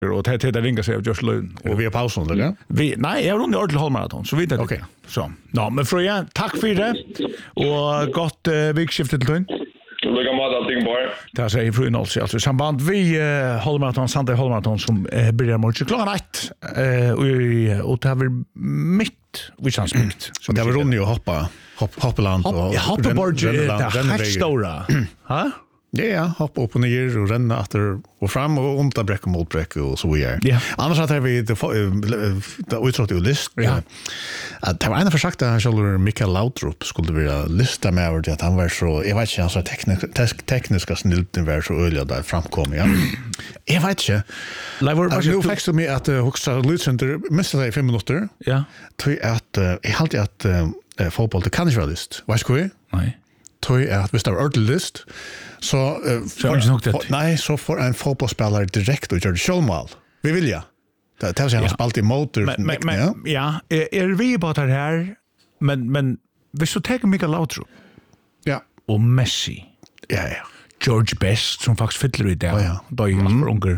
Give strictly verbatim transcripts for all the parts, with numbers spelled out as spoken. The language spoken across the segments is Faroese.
och det det ringa sig av Josh Lund och vi har pausen eller? Vi nej, jag runt ordentligt halvmaraton så vidare. Okej. Så. Ja, men för igen, tack för det. Och gott uh, vikskifte till dig. Lukka mat allting bara. Det säger fru Nolsi alltså samband vi uh, halvmaraton Sunday halvmaraton som uh, börjar morgon klockan ett uh, och och det var mitt vi sans mitt. Så det var Ronny och hoppa hopp hoppeland och hoppa det stora. Ha? Ja, ja, hoppa upp och ner och ränna efter och fram och onta bräck och motbräck och så vidare. Ja. Annars hade vi det det utrott i list. Ja. Att det var en försökte han skulle Mikael Laudrup skulle vilja lista med över att han var så jag vet inte alltså teknisk tekniska snilten var så öliga där framkom ja. Jag vet inte. Lever var ju faktiskt med att huxa Lutzenter måste säga fem minuter. Ja. Tror att jag hade att fotboll det kan inte vara list. Vad ska vi? Nej. Tror jag att vi står ordentligt list. Så uh, for, for, nej så får en fotbollsspelare direkt och gör det självmål. Vi vill ja. Det tar sig han spalt i motor. Men, men, men ja, ja är, är vi bara det här men men vi så tar Mikael Laudrup. Ja. Och Messi. Ja ja. George Best som faktiskt fyller i det. Oh, ja. Då är ju mm. ungar.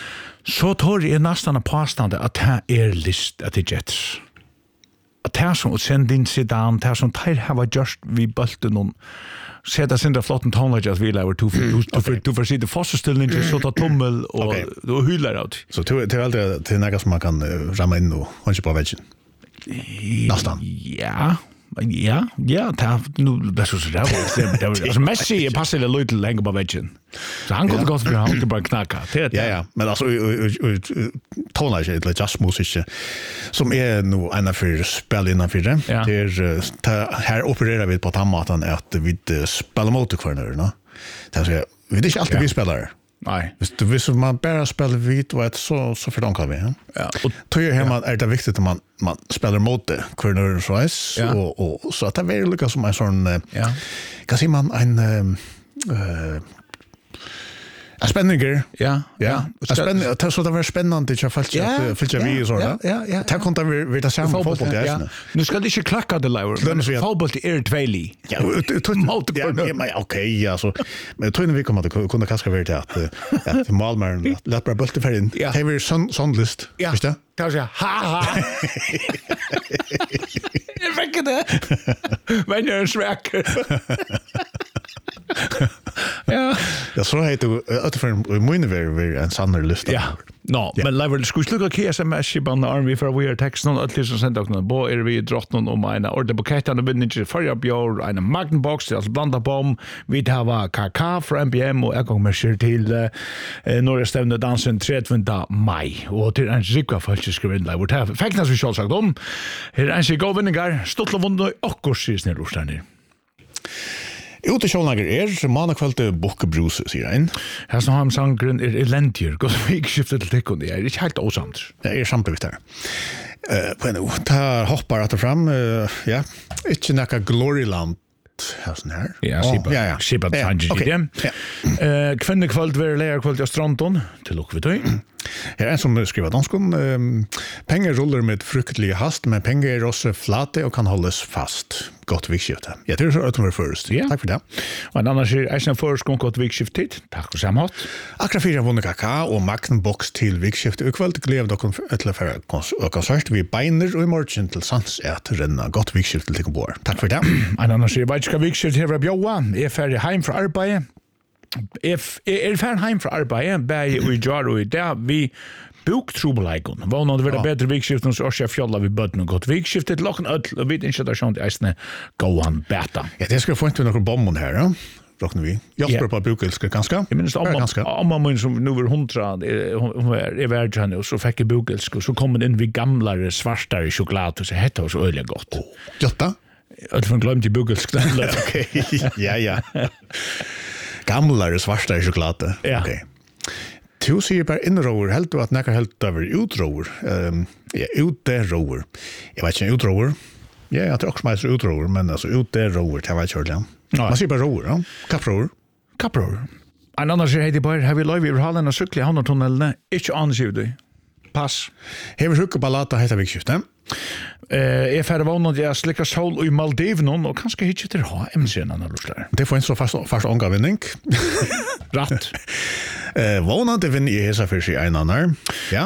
Så tar jag nästan en påstående att det är list att det Jets. Att det som sände in Zidane, det som tar här var just vi bulten om sätta sin där flotten tonlage att vi lever to för to för sitta fosterställning till så ta tommel och då hyllar ut. Så till till alltid till något som man kan ramma in och kanske på väggen. Nästan. Ja. Ja, ja, det nu det så där var alltså Messi passar det lite längre på väggen. Så han kunde gå för han kunde bara knacka. Ja ja, men alltså tonlage är det just musik som är nu en av för spel innan för det. Det är här opererar vi på tamatan att vi spelar mot kvarnarna. Det är så vi det är inte alltid vi spelar. Nej. Visst du visst man bara spelar vit och ett så så fördankar vi. Ja. Ja. Och tror jag hemma är det viktigt att man man spelar mot det kvarnar så är och och så att det är lika som en sån ja. Kan se man en eh A spänninger. Ja. Ja. A spänning, det så det var spännande att fast att följa vi så där. Ja, ja. Det kunde vi vi det samma fotboll där. Nu ska det inte klacka det lever. Fotboll är tvålig. Ja, ja, okej, alltså. Men jag tror inte vi kommer att kunna kanske vara det att att Malmö lät bara bulta för in. Det var sån sån list. Visst det? Kanske ha ha. Jag fick det. Men jag är svag. Ja. Jag så heter att för min ver en sannare lista. Ja. No, men lever skulle sluka K S M S i band army för we are text någon att lyssna sen dock bo är vi drottnon om en order bucket och vinner för jag björ en magnum box alltså blanda bomb vi har K K för M B M och jag kommer kör till norra stämne dansen trettonde maj och till en rikva falsk skriven lever det här faktiskt vi ska sagt om här är en gå vinningar stottla vunnit och kursis ner rustar Ute sjålager er, manakvällte Bokkebruset, sier ein. Her som har sangren er elendier, godt vi skiftet til tekken, det er ikke helt åsamt. Det er kjempevikt her. Uh, på en ord, det hoppar at det fram, uh, ja, ikke nekka Gloryland, her sånn her. Ja, Sipa. Oh, ja, ja. Sipa til Sanji, ja. Uh, Kvinnekvöld ver leierkvöld av Strandon, til lukke vi tøy. Her er en som skriver danskon. Um, penger ruller med fruktlige hast, men penger er også flate og kan holdes fast. Godt vikskifte. Jeg tror så at det var først. Ja. Takk for det. Og en annen sier, eisen først kom godt vikskifte tid. Takk for samhatt. Akkurat fire vunnet kaka og Magnbox til vikskifte ukveld. Glev dere til å føre konsert. Vi beiner og i morgen til sans at renna godt vikskifte til å Takk for det. En annen sier, vet ikke hva vikskifte her var bjøa. Jeg er ferdig heim fra arbeidet. If er fan heim fra arbeid, bæg og i jar og i det, vi buktrobeleikon. Vånande vil det bedre vikskiften, så også jeg fjolla vi bøtten og godt vikskiftet, lokken ødel, og vi ikke det sånn til eisene gåan beta. Ja, det skal få ikke noen bomben her, ja. Råkner vi. Hjelper på bukelsker ganske. Jeg minnes amma min som nu var hundra, hun er verdt henne, og så fikk jeg bukelsker, og så kom hun inn vi gamlare, svartare sjokolade, og så hette hun så øyelig godt. Jotta? Ødel for glemt i bukelsker. Ok, ja, ja. Gamlare svartare sjokolade. Ja. Okay. Tu sier bare innrover, helt du at nekker helt over utrover. Um, ja, uterover. Jeg vet ikke utrover. Ja, jeg tror også meg er utrover, men altså uterover, det vet ikke hørt, ja. Man sier bare rover, ja. Kapprover. Kapprover. En annen sier, hei, det bare, har vi lov i halen og sykle i havnetunnelene, ikke annen sier du. Pass. Hever sjukke ballata heter vikskiftet. Eh, jag färre vånande jag slickar sol i Maldiven och kanske hittar till H M-scenen eller så. Det får en så fast fast ångavinning. Rätt. Eh, vånande vinner i hesa för sig en annan. Ja.